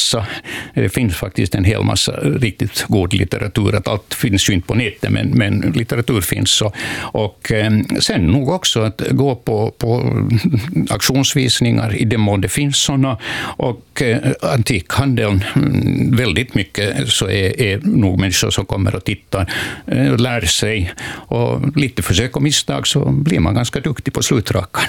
läsa. Det finns faktiskt en hel massa riktigt god litteratur. Att allt finns ju inte på nätet, men litteratur finns. Och sen nog också att gå på auktionsvisningar i den mån det finns sådana. Och antikhandeln, väldigt mycket så är nog människor som kommer och tittar, lär sig. Och lite försök och misstag så blir man ganska duktig på slutrakan.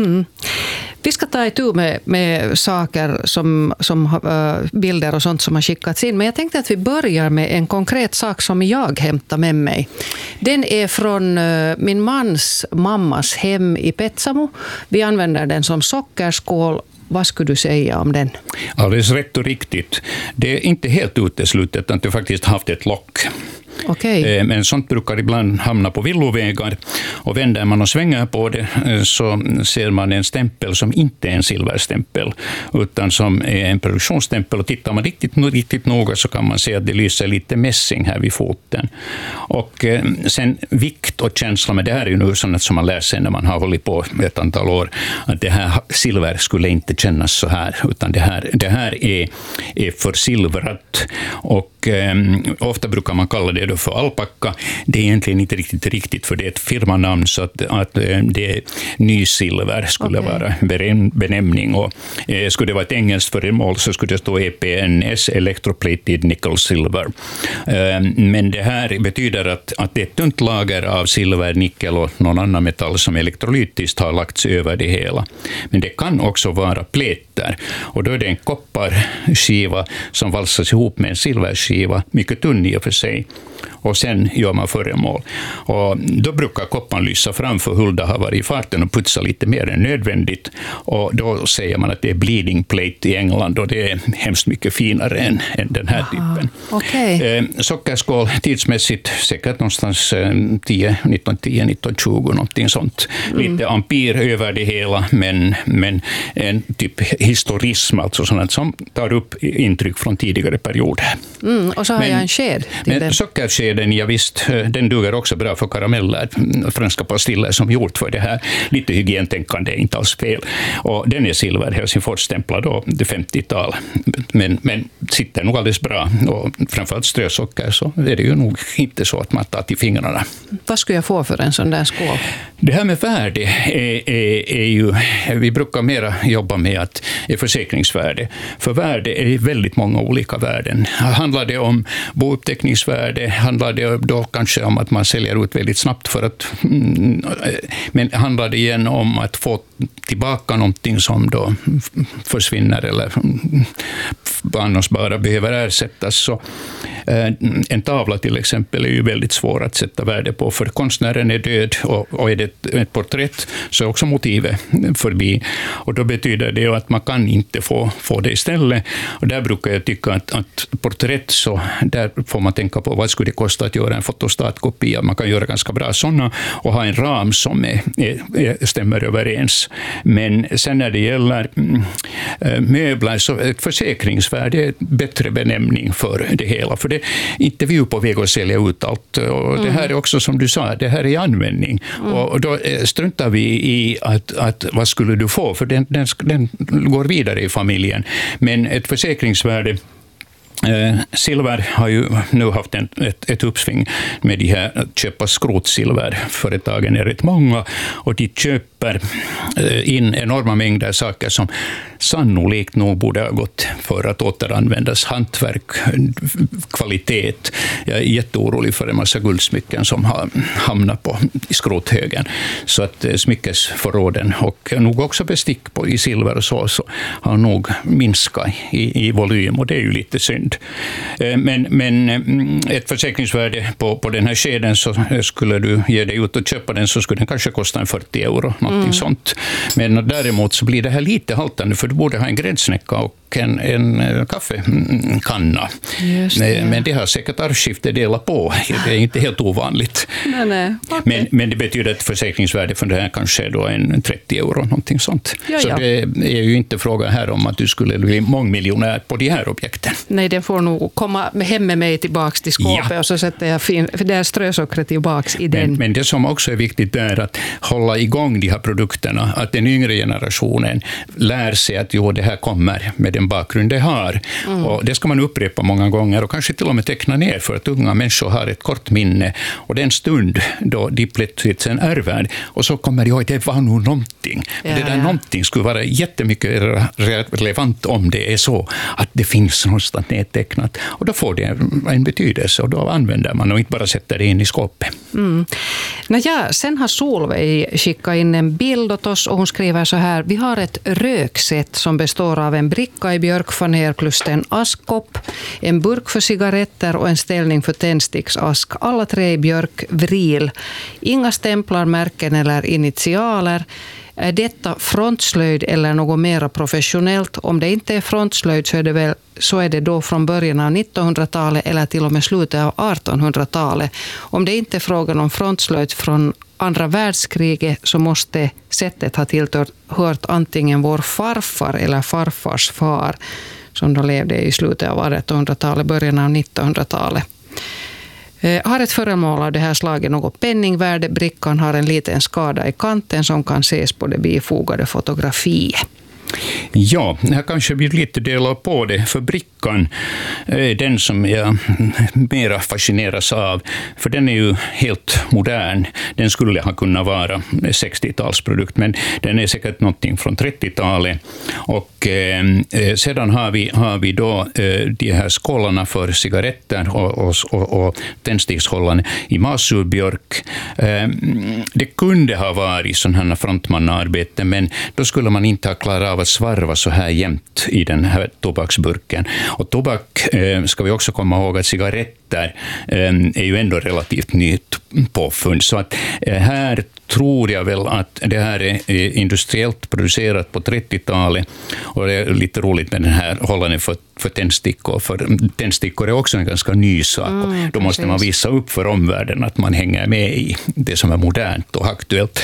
Vi ska ta itu med saker som bilder och sånt som har skickats in. Men jag tänkte att vi börjar med en konkret sak som jag hämtar med mig. Den är från min mans mammas hem i Petsamo. Vi använder den som sockerskål. Vad skulle du säga om den? Alldeles rätt och riktigt. Det är inte helt uteslutet att du faktiskt haft ett lock. Okay. Men sånt brukar ibland hamna på villovägar, och vänder man och svänger på det så ser man en stämpel som inte är en silverstämpel utan som är en produktionsstämpel, och tittar man riktigt noga så kan man se att det lyser lite mässing här vid foten. Och sen vikt och känsla, men det här är ju nu sånt som man lär sig när man har hållit på ett antal år, att det här silver skulle inte kännas så här, utan det här är försilvrat, och ofta brukar man kalla det då för alpacka. Det är egentligen inte riktigt för det är ett firmanamn, så att det är nysilver skulle vara benämning, och skulle det vara ett engelskt föremål så skulle det stå EPNS, Electroplated Nickel Silver. Men det här betyder att det är ett tunt lager av silver, nickel och någon annan metall som elektrolytiskt har lagts över det hela. Men det kan också vara pläter, och då är det en kopparskiva som valsas ihop med en silverskiva, mycket tunn i och för sig. Och sen gör man föremål. Och då brukar kopparn lysa fram för Hulda har varit i farten och putsa lite mer än nödvändigt. Och då säger man att det är bleeding plate i England, och det är hemskt mycket finare än den här typen. Okay. Sockerskål tidsmässigt säkert någonstans 1920, någonting sånt. Lite ampere över det hela, men en typ historism, alltså sånt som tar upp intryck från tidigare perioder. Och så har jag en sked till den. Sockerskeden, ja visst, den duger också bra för karameller, franska pastiller som gjort för det här. Lite hygientänkande är inte alls fel. Och den är silver, Helsingfors-stämplad då, det 50-tal. Men sitter nog alldeles bra. Och framförallt strösocker så är det ju nog inte så att man tar till fingrarna. Vad skulle jag få för en sån där skål? Det här med värde är ju, vi brukar mera jobba med att är försäkringsvärde. För värde är väldigt många olika värden. Handlar det om bouppteckningsvärde, handlar det då kanske om att man säljer ut väldigt snabbt men handlar det igen om att få tillbaka någonting som då försvinner eller annars bara behöver ersättas. Så en tavla till exempel är ju väldigt svår att sätta värde på, för konstnären är död, och är det ett porträtt så är också motivet förbi, och då betyder det ju att man kan inte få det istället. Och där brukar jag tycka att porträtt, så där får man tänka på vad skulle det kosta att göra en fotostatkopia. Man kan göra ganska bra sådana och ha en ram som stämmer överens. Men sen när det gäller möbler så ett försäkringsvärde är ett bättre benämning för det hela. För det är inte vi på väg att sälja ut allt. Och det här är också som du sa, det här är användning. Och då struntar vi i att vad skulle du få? För den går vidare i familjen. Men ett försäkringsvärde, silver har ju nu haft ett uppsving med de här att köpa skrotsilver. Företagen är rätt många, och de köper in enorma mängder saker som sannolikt nog borde ha gått för att återanvändas. Hantverk, kvalitet. Jag är jätteorolig för en massa guldsmycken som har hamnat i skrothögen. Så att smyckesförråden och nog också bestick i silver och så har nog minskat i volym, och det är ju lite synd. Men ett försäkringsvärde på den här skeden, så skulle du ge dig ut och köpa den så skulle den kanske kosta 40 euro, någonting sånt. Men däremot så blir det här lite haltande, för du borde ha en gräddsnäcka och en kaffekanna. Men det har säkert arvskifte delat på. Det är inte helt ovanligt. Nej. Okay. Men det betyder att försäkringsvärde för det här kanske är då en 30 euro, någonting sånt. Ja. Så det är ju inte fråga här om att du skulle bli mångmiljonär på de här objekten. Nej, den får nog komma hem med mig tillbaka till skåpet, och så sätter jag där strösockret tillbaka i den. Men det som också är viktigt är att hålla igång de här produkterna, att den yngre generationen lär sig att det här kommer med den bakgrund det har. Och det ska man upprepa många gånger och kanske till och med teckna ner, för att unga människor har ett kort minne. Och det är en stund då de plötsligt sen ärver, och så kommer jag ihåg att det var nog någonting. Ja, det där någonting skulle vara jättemycket relevant om det är så att det finns någonstans nedtecknat. Och då får det en betydelse, och då använder man och inte bara sätter det in i skåpet. Sen har Solveig skickat in en bild åt oss, och hon skriver så här: vi har ett röksätt som består av en bricka i björkfaner plus en askkopp, en burk för cigaretter och en ställning för tändsticksask. Alla 3 i björk, vril. Inga stämplar, märken eller initialer. Är detta frontslöjd eller något mer professionellt? Om det inte är frontslöjd så är det då från början av 1900-talet eller till och med slutet av 1800-talet. Om det inte är frågan om frontslöjd från andra världskriget, så måste sättet ha tillhört antingen vår farfar eller farfars far, som då levde i slutet av 1800-talet, början av 1900-talet. Har ett föremål av det här slaget något penningvärde? Brickan har en liten skada i kanten som kan ses på det bifogade fotografiet. Ja, här kanske vi lite delar på det, för brickan är den som jag mera fascineras av, för den är ju helt modern. Den skulle ha kunnat vara 60-talsprodukt, men den är säkert någonting från 30-talet. Och sedan har vi då de här skålarna för cigaretter och tändstickshållaren i masurbjörk. Det kunde ha varit sådana här frontmannaarbete, men då skulle man inte ha klarat av att svarva så här jämnt i den här tobaksburken. Och tobak ska vi också komma ihåg att cigaretter är ju ändå relativt nytt påfund. Så att här tror jag väl att det här är industriellt producerat på 30-talet, och det är lite roligt med den här hållaren för tändstickor. För tändstickor är också en ganska ny sak. Då måste man visa upp för omvärlden att man hänger med i det som är modernt och aktuellt.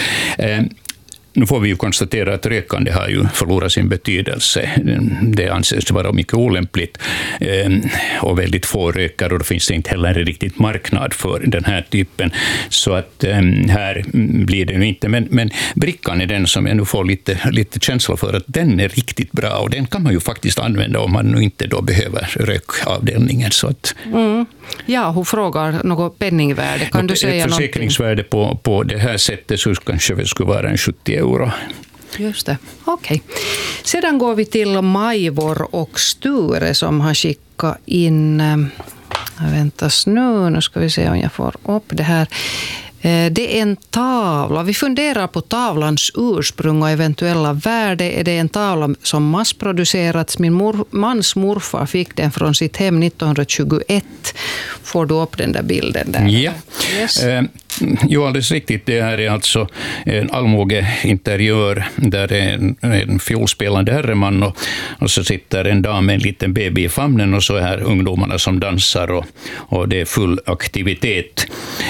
Nu får vi ju konstatera att rökande har ju förlorat sin betydelse. Det anses vara mycket olämpligt och väldigt få rökare, och då finns det inte heller riktigt marknad för den här typen. Så att här blir det ju inte. Men brickan är den som jag nu får lite känsla för att den är riktigt bra, och den kan man ju faktiskt använda om man nu inte då behöver rökavdelningen. Så att Ja, hon frågar något penningvärde. Kan du säga ett försäkringsvärde på det här sättet så kanske det skulle vara en 70 euro. Just det, okej. Sedan går vi till Majvor och Sture som har skickat in... Väntas nu ska vi se om jag får upp det här. Det är en tavla. Vi funderar på tavlans ursprung och eventuella värde. Är det en tavla som massproducerats? Min mans morfar fick den från sitt hem 1921. Får du upp den där bilden där? Ja. Yes. Jo, alldeles riktigt. Det här är alltså en allmogeinteriör där det är en fiolspelande herreman och så sitter en dam med en liten baby i famnen, och så är här ungdomarna som dansar och det är full aktivitet.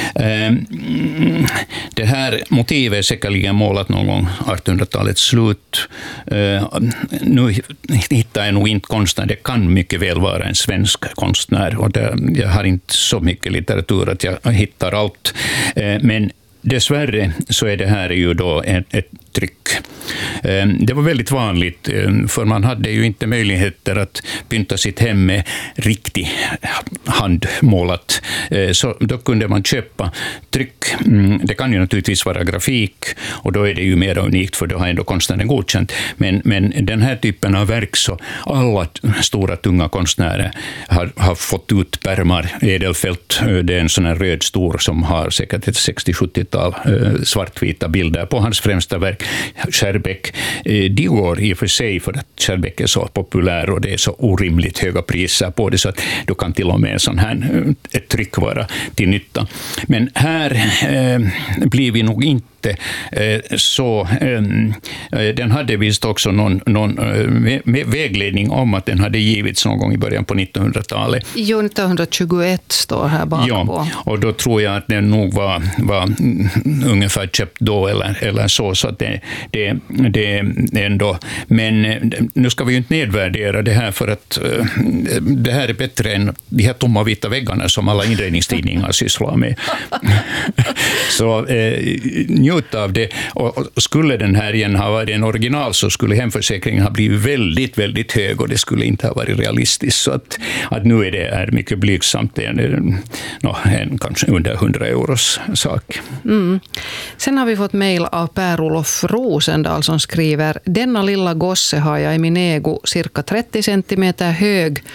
Det här motivet är säkerligen målat någon gång 1800-talets slut. Nu hittar jag nog inte konstnär. Det kan mycket väl vara en svensk konstnär, och jag har inte så mycket litteratur att jag hittar allt. Men dessvärre så är det här ju då ett tryck. Det var väldigt vanligt, för man hade ju inte möjligheter att pynta sitt hem med riktigt handmålat. Så då kunde man köpa tryck. Det kan ju naturligtvis vara grafik, och då är det ju mer unikt, för då har ändå konstnären godkänt. Men den här typen av verk, så alla stora tunga konstnärer har fått ut pärmar. Edelfelt, det är en sån här röd stor som har säkert ett 60-70-tal svartvita bilder på hans främsta verk. Skärbeck, de går i och för sig för att Skärbeck är så populär och det är så orimligt höga priser på det, så att då kan till och med sån här ett tryck vara till nytta. Men här blir vi nog inte så. Den hade visst också någon vägledning om att den hade givits någon gång i början på 1900-talet. Jo, 1921 står här bakpå. Ja, och då tror jag att den nog var ungefär köpt då eller så att det är ändå. Men nu ska vi ju inte nedvärdera det här, för att det här är bättre än de här tomma vita väggarna som alla inredningstidningar sysslar med. Så njuta av det. Och skulle den här igen ha varit en original så skulle hemförsäkringen ha blivit väldigt, väldigt hög och det skulle inte ha varit realistiskt. Så att nu är det mycket blygsamt. Det är en kanske under 100 euros sak. Sen har vi fått mejl av Per-Olof Rosendal som skriver: denna lilla gosse har jag i min ägo cirka 30 centimeter hög